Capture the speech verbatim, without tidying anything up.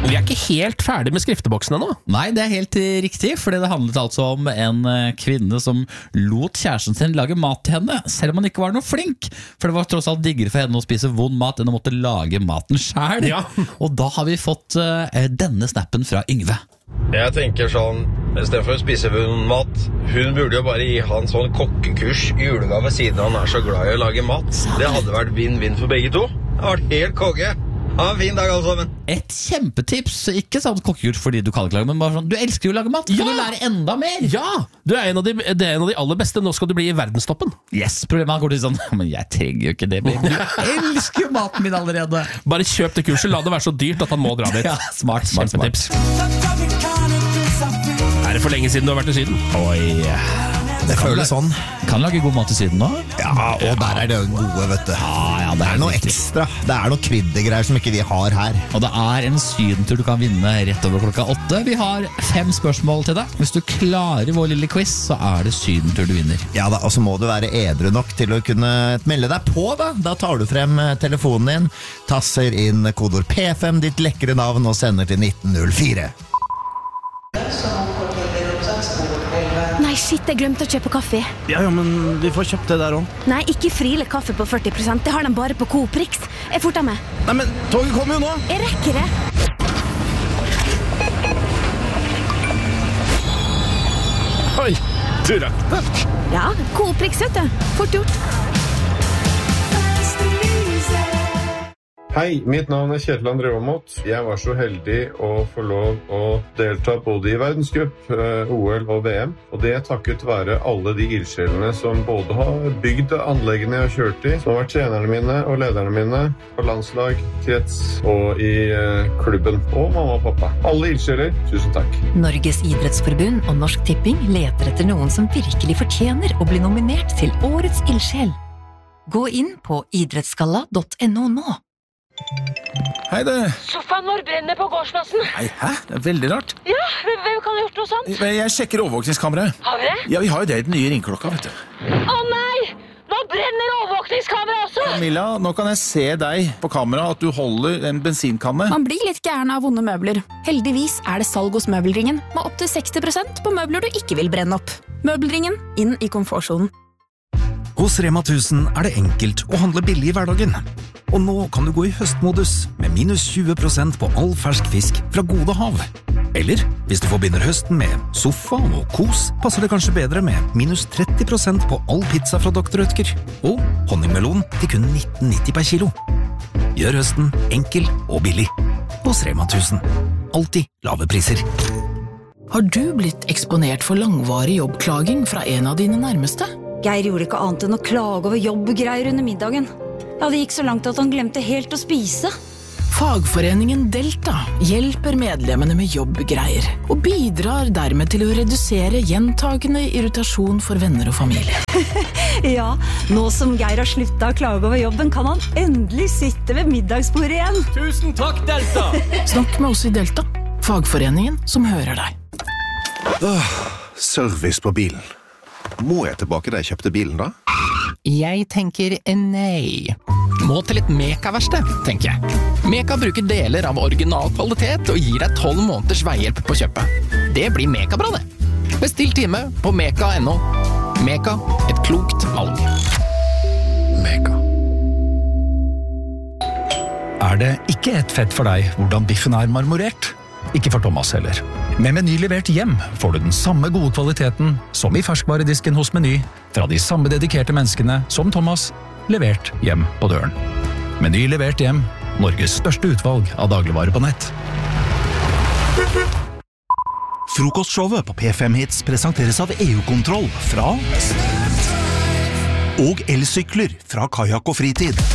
Vi er ikke helt ferdig med skrifteboksene nå. Nei, det er helt riktig, fordi det handlet altså om en kvinne som lot kjæresten sin lage mat til henne, selv om han ikke var noe flink. For det var tross alt diggere for henne å spise vond mat enn å måtte lage maten selv. Ja. Og da har vi fått uh, denne snappen fra Yngve. Jeg tenker sånn, i stedet for å spise vond mat, hun burde jo bare gi han sånn kokkekurs i julegave siden han er så glad i å lage mat. Det hadde vært vinn-vinn for begge to. Det har vært helt konge. Ha en fin dag alle sammen. Et kjempetips, ikke sånn kokkekurs fordi du kan ikke lage, men bare sånn, du elsker jo å lage mat, kan Ja! du lære enda mer? Ja, du er en av de, det er en av de aller beste. Nå skal du bli i verdenstoppen. Yes, problemet er går til sånn, men jeg trenger jo ikke det, baby. Du elsker jo maten min allerede. Bare kjøp det kurset, la det være så dyrt at han må dra dit. Ja, smart, smart, smart. Kjempetips. Er det for lenge siden du har vært i Syden? Oi, Det føles sånn. kan lage god mat i Syden nå? Ja, og der er det jo gode, vet du. Ja, ja, Det er noe riktig. ekstra. Det er noe kryddergreier som ikke vi har her. Og det er en sydentur du kan vinne rett over klokka åtte. Vi har fem spørsmål til deg. Hvis du klarer vår lille quiz, så er det sydentur du vinner. Ja da, og så må du være edru nok til å kunne melde deg på, da. Da tar du frem eh, telefonen din, tasser inn kodord P fem, ditt lekre navn, og sender til nitten null fire. Nei, shit, jeg glemte å kjøpe kaffe. Ja, ja, men vi får kjøpt det der også. Nei, ikke Friele kaffe på førti prosent. Det har de bare på Coop Rix. Jeg forter meg. Nei, men toget kommer jo nå. Jeg rekker det. Oi, du rakk det. Ja, Coop Rix, vet du. Fort gjort. Hei, mitt navn er Kjetil André Aamodt. Jeg var så heldig å få lov å delta både i verdenscup, eh, O L og V M. Og det er takket være alle de ildsjelene som både har bygd anleggene jeg har kjørt i, som har vært trenerne mine og lederne mine på landslag, krets og i eh, klubben. Og mamma og pappa. Alle ildsjeler, tusen takk. Norges idrettsforbund og Norsk Tipping leter etter noen som virkelig fortjener å bli nominert til Årets ildsjel. Gå inn på idrettsgalla punktum no nå. Hei, det. Sofaen vår brenner på gårdsplassen. Nei, hæ? Det er veldig rart. Ja, hvem hvem kan ha gjort noe sånt? Jeg sjekker overvåkningskameraet. Har vi det? Ja, vi har jo det i den nye ringklokka, vet du. Å nei! Nå brenner overvåkningskamera også! Camilla, nå kan jeg se deg på kamera at du holder en bensinkanne. Man blir litt gæren av vonde møbler. Heldigvis er det salg hos Møbelringen, med opp til seksti prosent på møbler du ikke vil brenne opp. Møbelringen, inn i komfortsonen. Hos Rema tusen er det enkelt å handle billig i hverdagen. Og nå kan du gå i høstmodus med minus tjue prosent på all fersk fisk fra Gode Hav. Eller, hvis du forbinder høsten med sofa og kos, passer det kanskje bedre med minus tretti prosent på all pizza fra doktor Rødtger. Og honningmelon til kun nitten nitti per kilo. Gjør høsten enkel og billig. Hos Rema tusen. Alltid lave priser. Har du blitt eksponert for langvarig jobbklaging fra en av dine nærmeste? Geir gjorde ikke annet enn å klage over jobbgreier under middagen. Ja, det gikk så langt at han glemte helt å spise. Fagforeningen Delta hjelper medlemmene med jobbgreier og bidrar dermed til å redusere gjentagende irritasjon for venner og familie. Ja, nå som Geir har sluttet å klage over jobben, kan han endelig sitte ved middagsbordet igjen. Tusen takk, Delta! Snakk med oss i Delta, fagforeningen som hører deg. Åh, service på bilen. Må jeg tilbake da jeg kjøpte bilen da? Jeg tenker nei. Må til et Meka-verksted, tenker jeg. Meka bruker deler av original kvalitet og gir deg tolv måneders veihjelp på kjøpet. Det blir Meka-bra, det. Bestill time på meka punktum no. Meka, et klokt valg. Meka. Er det ikke et fett for deg hvordan biffen er marmorert? Ikke for Thomas heller. Med Meny levert hjem får du den samme gode kvaliteten som i ferskvaredisken hos Meny, fra de samme dedikerte menneskene som Thomas, levert hjem på døren. Meny levert hjem, Norges største utvalg av dagligvarer på nett. Frokostshowet på P fem Hits presenteres av E U-kontroll fra og elsykler fra Kajak og Fritid.